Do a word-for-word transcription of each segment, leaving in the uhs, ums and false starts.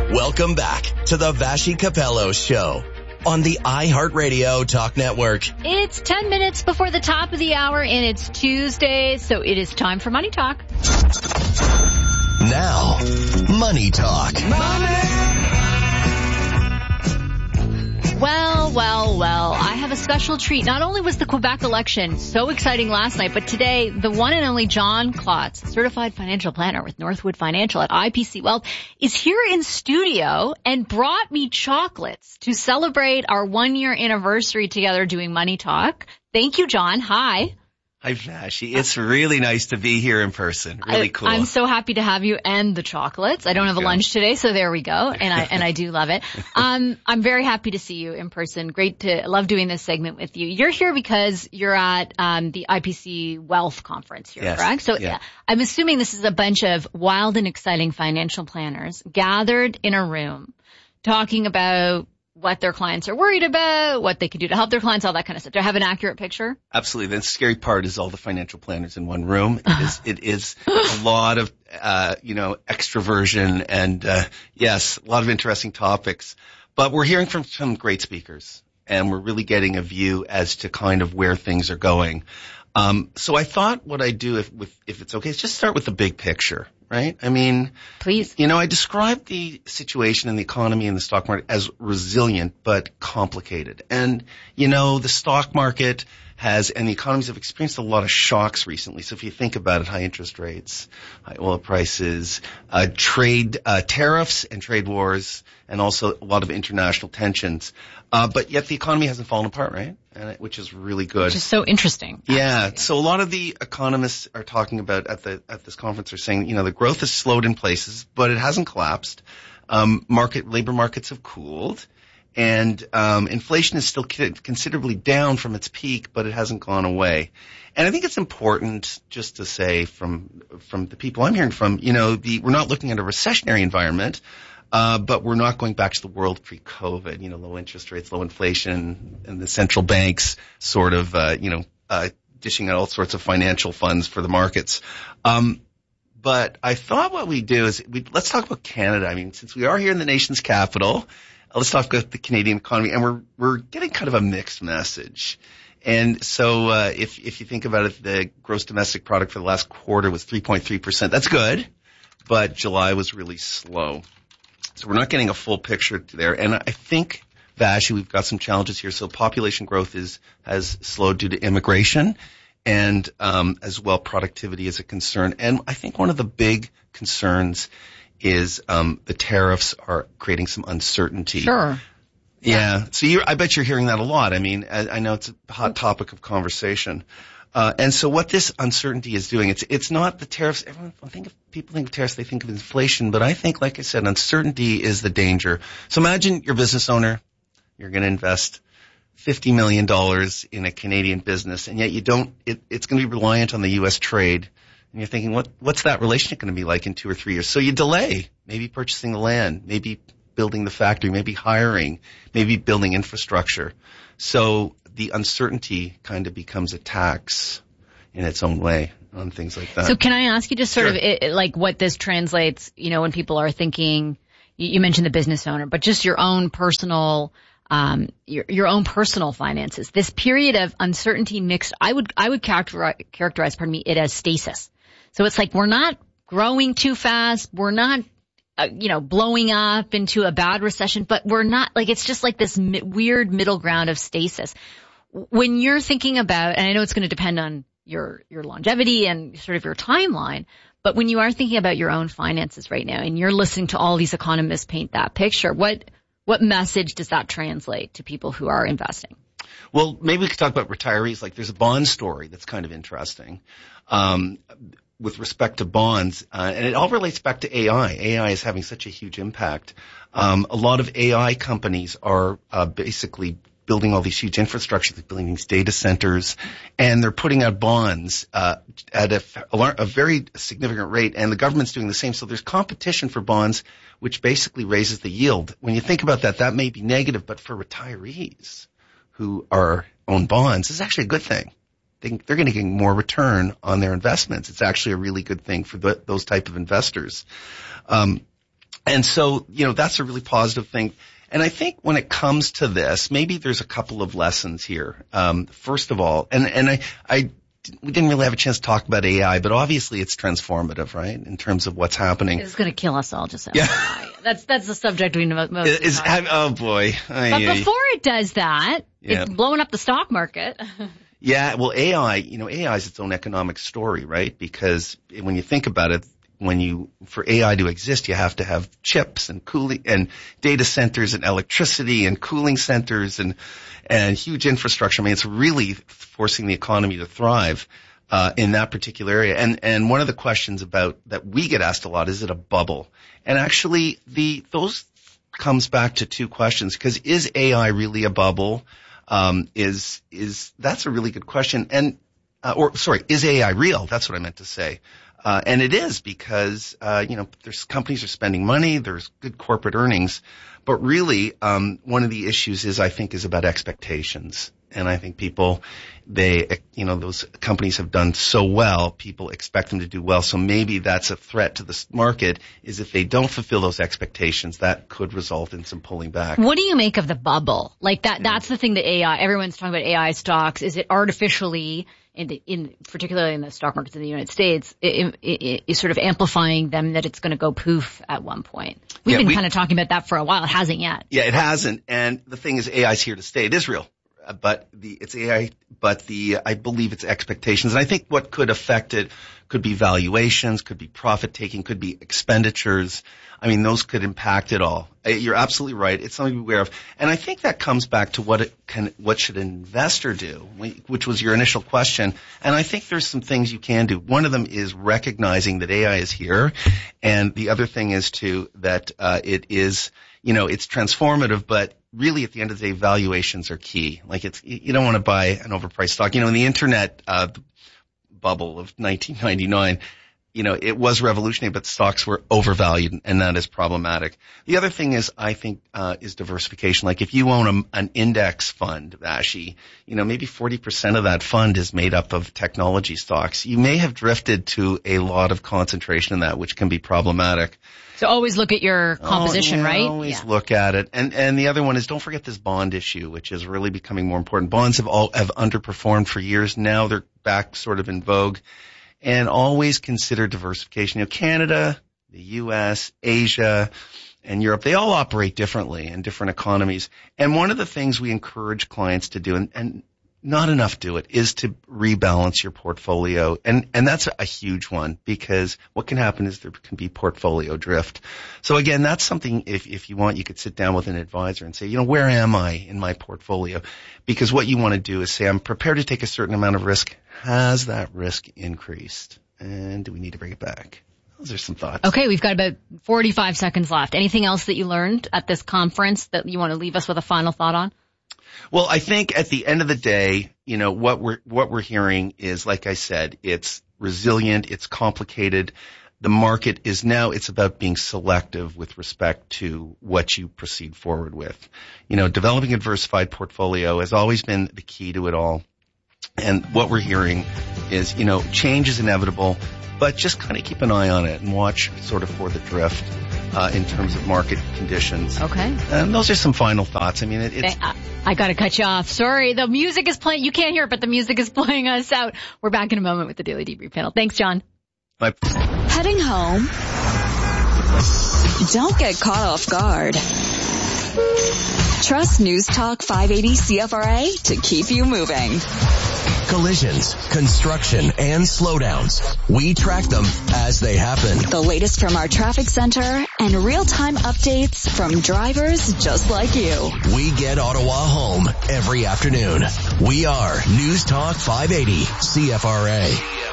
Welcome back to the Vassy Capello Show on the iHeartRadio Talk Network. It's ten minutes before the top of the hour, and it's Tuesday, so it is time for Money Talk. Now, Money Talk. Money! Well, well, well, I have a special treat. Not only was the Quebec election so exciting last night, but today, the one and only John Klotz, certified financial planner with Northwood Financial at I P C Wealth, is here in studio and brought me chocolates to celebrate our one-year anniversary together doing Money Talk. Thank you, John. Hi. Hi, Vassy. It's really nice to be here in person. Really I, cool. I'm so happy to have you and the chocolates. I don't have a lunch today, so there we go. And I and I do love it. Um, I'm very happy to see you in person. Great to love doing this segment with you. You're here because you're at um the I P C Wealth Conference here, yes. correct? So yeah. I'm assuming this is a bunch of wild and exciting financial planners gathered in a room talking about what their clients are worried about, what they can do to help their clients, all that kind of stuff. Do I have an accurate picture? Absolutely. The scary part is all the financial planners in one room. It is, it is a lot of, uh, you know, extroversion and, uh, yes, a lot of interesting topics. But we're hearing from some great speakers, and we're really getting a view as to kind of where things are going. Um, so I thought what I'd do, if, with, if it's okay, is just start with the big picture. Right? I mean, please. You know, I described the situation in the economy and the stock market as resilient but complicated. And, you know, the stock market has, and the economies have experienced a lot of shocks recently. So if you think about it, high interest rates, high oil prices, uh, trade, uh, tariffs and trade wars, and also a lot of international tensions. Uh, but yet the economy hasn't fallen apart, right? And it, which is really good. Which is so interesting. Yeah. Actually. So a lot of the economists are talking about at the, at this conference are saying, you know, the growth has slowed in places, but it hasn't collapsed. Um, market, labor markets have cooled. And, um, inflation is still considerably down from its peak, but it hasn't gone away. And I think it's important just to say from, from the people I'm hearing from, you know, the, we're not looking at a recessionary environment. Uh, but we're not going back to the world pre-COVID, you know, low interest rates, low inflation, and the central banks sort of, uh, you know, uh, dishing out all sorts of financial funds for the markets. Um, but I thought what we do is we, let's talk about Canada. I mean, since we are here in the nation's capital, let's talk about the Canadian economy, and we're, we're getting kind of a mixed message. And so, uh, if, if you think about it, the gross domestic product for the last quarter was three point three percent. That's good, but July was really slow. So we're not getting a full picture there. And I think, Vassy, we've got some challenges here. So population growth is has slowed due to immigration, and um as well productivity is a concern. And I think one of the big concerns is um the tariffs are creating some uncertainty. Sure. Yeah. So you I bet you're hearing that a lot. I mean, I, I know it's a hot topic of conversation. Uh, and so what this uncertainty is doing, it's, it's not the tariffs. Everyone, I think if people think of tariffs, they think of inflation, but I think, like I said, uncertainty is the danger. So imagine you're a business owner, you're going to invest fifty million dollars in a Canadian business, and yet you don't, it, it's going to be reliant on the U S trade. And you're thinking, what, what's that relationship going to be like in two or three years? So you delay, maybe purchasing the land, maybe building the factory, maybe hiring, maybe building infrastructure. So the uncertainty kind of becomes a tax in its own way on things like that. So can I ask you just sort Sure. of it, like what this translates, you know, when people are thinking, you, you mentioned the business owner, but just your own personal, um, your, your own personal finances. This period of uncertainty mixed, I would, I would characterize, characterize, pardon me, it as stasis. So it's like we're not growing too fast. We're not, uh, you know, blowing up into a bad recession, but we're not, like, it's just like this mi- weird middle ground of stasis. When you're thinking about, and I know it's going to depend on your, your longevity and sort of your timeline, but when you are thinking about your own finances right now and you're listening to all these economists paint that picture, what, what message does that translate to people who are investing? Well, maybe we could talk about retirees. Like there's a bond story that's kind of interesting. Um, with respect to bonds, uh, and it all relates back to A I. A I is having such a huge impact. Um, a lot of A I companies are, uh, basically building all these huge infrastructures, like building these data centers, and they're putting out bonds uh at a, a very significant rate, and the government's doing the same. So there's competition for bonds, which basically raises the yield. When you think about that, that may be negative, but for retirees who are own bonds, it's actually a good thing. They, they're going to get more return on their investments. It's actually a really good thing for the, those type of investors. Um, And so, you know, that's a really positive thing. And I think when it comes to this, maybe there's a couple of lessons here. Um, first of all, and, and I, I, we didn't really have a chance to talk about A I, but obviously it's transformative, right? In terms of what's happening. It's going to kill us all, just so yeah. That's, that's the subject we know most. Is, oh boy. But before it does that, yeah. it's blowing up the stock market. Yeah, well, A I, you know, A I is its own economic story, right? Because when you think about it, when you, for A I to exist, you have to have chips and cooling and data centers and electricity and cooling centers and, and huge infrastructure. I mean, it's really forcing the economy to thrive, uh, in that particular area. And, and one of the questions about, that we get asked a lot, is it a bubble? And actually, the, those comes back to two questions, because is A I really a bubble? Um, is, is, that's a really good question. And, uh, or, sorry, is A I real? That's what I meant to say. Uh, and it is, because, uh, you know, there's companies are spending money, there's good corporate earnings, but really, um, one of the issues is, I think, is about expectations. And I think people, they, you know, those companies have done so well, people expect them to do well. So maybe that's a threat to the market, is if they don't fulfill those expectations, that could result in some pulling back. What do you make of the bubble? Like that, that's the thing that A I, everyone's talking about A I stocks. Is it artificially, in, the, in particularly in the stock markets in the United States, it, it, it, is sort of amplifying them that it's going to go poof at one point? We've yeah, been we, kind of talking about that for a while. It hasn't yet. Yeah, it hasn't. And the thing is, A I's here to stay. It is real. But the, it's A I, but the, I believe it's expectations. And I think what could affect it could be valuations, could be profit taking, could be expenditures. I mean, those could impact it all. You're absolutely right. It's something to be aware of. And I think that comes back to what it can, what should an investor do, which was your initial question. And I think there's some things you can do. One of them is recognizing that A I is here. And the other thing is to, that, uh, it is, you know, it's transformative, but really at the end of the day, valuations are key. Like it's, you don't want to buy an overpriced stock. You know, in the internet, uh, bubble of nineteen ninety-nine, you know, it was revolutionary, but stocks were overvalued, and that is problematic. The other thing is, I think, uh, is diversification. Like if you own a, an index fund, Vashi, you know, maybe forty percent of that fund is made up of technology stocks. You may have drifted to a lot of concentration in that, which can be problematic. So always look at your composition, oh, yeah, right? Always yeah. look at it. And, and the other one is, don't forget this bond issue, which is really becoming more important. Bonds have all, have underperformed for years. Now they're back sort of in vogue. And always consider diversification. You know, Canada, the U S, Asia, and Europe, they all operate differently in different economies. And one of the things we encourage clients to do, and, and not enough do it, is to rebalance your portfolio. And, and that's a huge one, because what can happen is there can be portfolio drift. So again, that's something, if, if you want, you could sit down with an advisor and say, you know, where am I in my portfolio? Because what you want to do is say, I'm prepared to take a certain amount of risk. Has that risk increased? And do we need to bring it back? Those are some thoughts. Okay, we've got about forty-five seconds left. Anything else that you learned at this conference that you want to leave us with a final thought on? Well, I think at the end of the day, you know, what we're, what we're hearing is, like I said, it's resilient, it's complicated. The market is now, it's about being selective with respect to what you proceed forward with. You know, developing a diversified portfolio has always been the key to it all. And what we're hearing is, you know, change is inevitable, but just kind of keep an eye on it and watch sort of for the drift. Uh, in terms of market conditions. Okay. And those are some final thoughts. I mean, it, it's... I, I gotta cut you off. Sorry, the music is playing. You can't hear it, but the music is playing us out. We're back in a moment with the Daily Debrief panel. Thanks, John. Bye. Heading home? Don't get caught off guard. Trust News Talk five eighty C F R A to keep you moving. Collisions, construction, and slowdowns. We track them as they happen. The latest from our traffic center and real-time updates from drivers just like you. We get Ottawa home every afternoon. We are News Talk five eighty C F R A.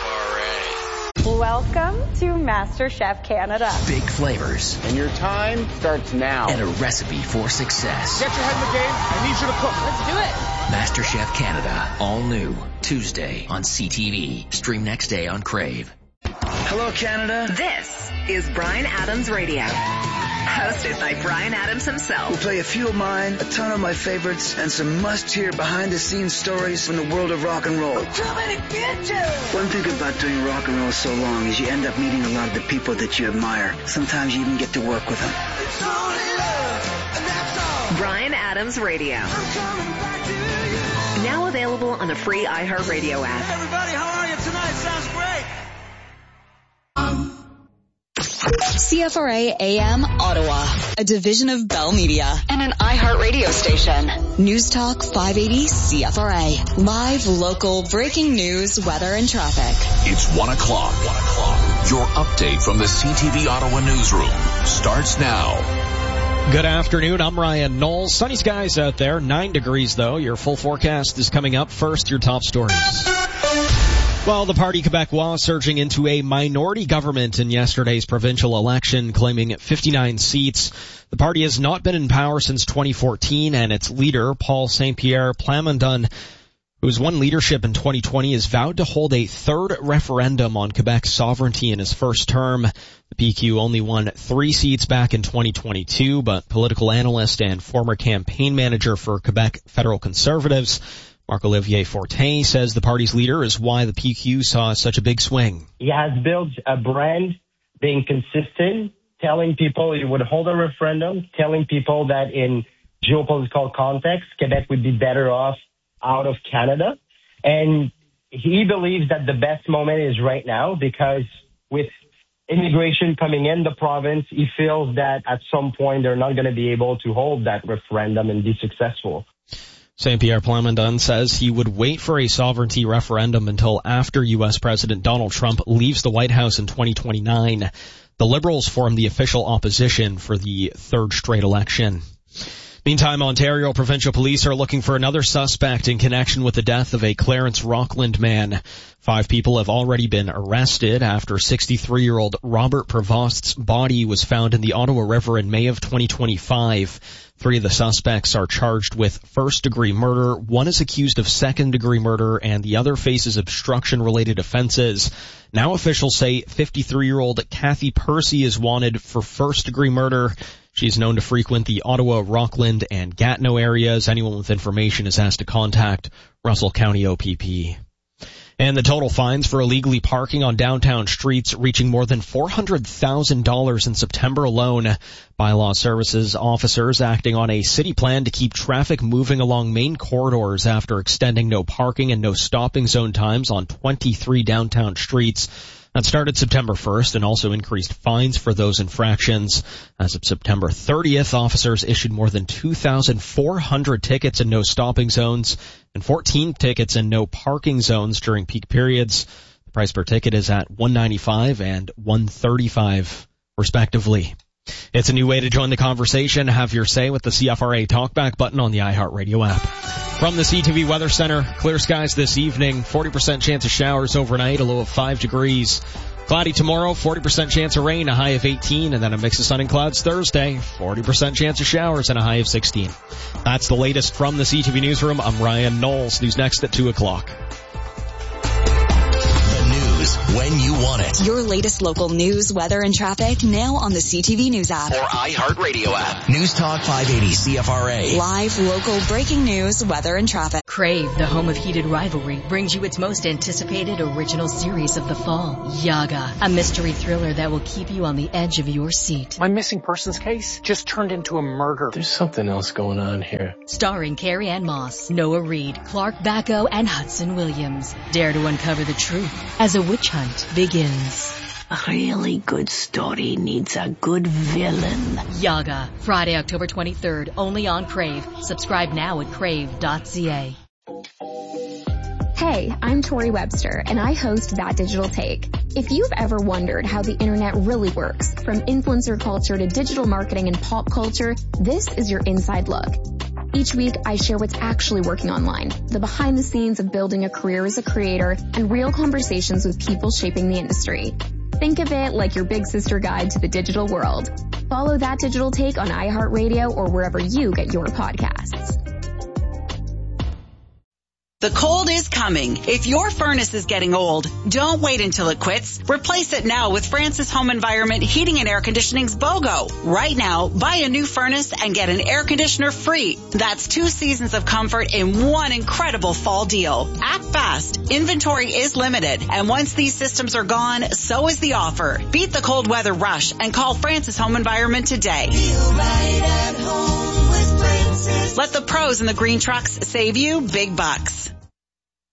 Welcome to MasterChef Canada. Big flavors. And your time starts now. And a recipe for success. Get your head in the game. I need you to cook. Let's do it. MasterChef Canada. All new. Tuesday on C T V. Stream next day on Crave. Hello, Canada. This is Bryan Adams Radio. Hosted by Bryan Adams himself. We'll play a few of mine, a ton of my favorites, and some must-hear behind-the-scenes stories from the world of rock and roll. One thing about doing rock and roll so long is you end up meeting a lot of the people that you admire. Sometimes you even get to work with them. Bryan Adams Radio. Now available on the free iHeartRadio app. Everybody, how are you tonight? Sounds great. C F R A A M Ottawa, a division of Bell Media and an iHeartRadio station. News Talk five eighty C F R A. Live, local, breaking news, weather, and traffic. It's one o'clock. One o'clock. Your update from the C T V Ottawa newsroom starts now. Good afternoon. I'm Ryan Knowles. Sunny skies out there. Nine degrees, though. Your full forecast is coming up. First, your top stories. Well, the Parti Québécois surging into a minority government in yesterday's provincial election, claiming fifty-nine seats. The party has not been in power since twenty fourteen, and its leader, Paul Saint-Pierre Plamondon, who's won leadership in twenty twenty, has vowed to hold a third referendum on Quebec's sovereignty in his first term. The P Q only won three seats back in twenty twenty-two, but political analyst and former campaign manager for Quebec Federal Conservatives, Marc-Olivier Fortin, says the party's leader is why the P Q saw such a big swing. He has built a brand, being consistent, telling people he would hold a referendum, telling people that in geopolitical context, Quebec would be better off out of Canada. And he believes that the best moment is right now because with immigration coming in the province, he feels that at some point they're not going to be able to hold that referendum and be successful. Saint-Pierre Plamondon says he would wait for a sovereignty referendum until after U S President Donald Trump leaves the White House in twenty twenty-nine. The Liberals form the official opposition for the third straight election. Meantime, Ontario Provincial Police are looking for another suspect in connection with the death of a Clarence Rockland man. Five people have already been arrested after sixty-three-year-old Robert Prevost's body was found in the Ottawa River in May of twenty twenty-five. Three of the suspects are charged with first-degree murder. One is accused of second-degree murder, and the other faces obstruction-related offenses. Now officials say fifty-three-year-old Kathy Percy is wanted for first-degree murder. She is known to frequent the Ottawa, Rockland, and Gatineau areas. Anyone with information is asked to contact Russell County O P P. And the total fines for illegally parking on downtown streets reaching more than four hundred thousand dollars in September alone. Bylaw Services officers acting on a city plan to keep traffic moving along main corridors after extending no parking and no stopping zone times on twenty-three downtown streets. That started September first and also increased fines for those infractions. As of September thirtieth, officers issued more than two thousand four hundred tickets in no stopping zones and fourteen tickets in no parking zones during peak periods. The price per ticket is at one hundred ninety-five dollars and one hundred thirty-five dollars respectively. It's a new way to join the conversation. Have your say with the C F R A Talkback button on the iHeartRadio app. From the C T V Weather Center, clear skies this evening, forty percent chance of showers overnight, a low of five degrees. Cloudy tomorrow, forty percent chance of rain, a high of eighteen, and then a mix of sun and clouds Thursday, forty percent chance of showers and a high of sixteen. That's the latest from the C T V Newsroom. I'm Ryan Knowles. News next at two o'clock. When you want it. Your latest local news, weather, and traffic now on the C T V News app. Or iHeartRadio app. News Talk five eighty C F R A. Live, local, breaking news, weather, and traffic. Crave, the home of heated rivalry, brings you its most anticipated original series of the fall, Yaga, a mystery thriller that will keep you on the edge of your seat. My missing persons case just turned into a murder. There's something else going on here. Starring Carrie Ann Moss, Noah Reid, Clark Bacco, and Hudson Williams. Dare to uncover the truth as a witch hunt begins. A really good story needs a good villain. Yaga, Friday, October twenty-third, only on Crave. Subscribe now at crave dot c a. Hey, I'm Tori Webster, and I host That Digital Take. If you've ever wondered how the internet really works, from influencer culture to digital marketing and pop culture, this is your inside look. Each week, I share what's actually working online, the behind the scenes of building a career as a creator, and real conversations with people shaping the industry. Think of it like your big sister guide to the digital world. Follow That Digital Take on iHeartRadio or wherever you get your podcasts. The cold is coming. If your furnace is getting old, don't wait until it quits. Replace it now with Francis Home Environment Heating and Air Conditioning's BOGO. Right now, buy a new furnace and get an air conditioner free. That's two seasons of comfort in one incredible fall deal. Act fast. Inventory is limited. And once these systems are gone, so is the offer. Beat the cold weather rush and call Francis Home Environment today. Feel right at home with Francis. Let the pros in the green trucks save you big bucks.